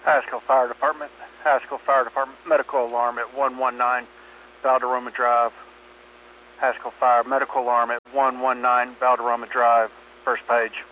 Haskell Fire Department. Haskell Fire Department. Medical alarm at 119 Valderrama Drive. Haskell Fire. Medical alarm at 119 Valderrama Drive. First page.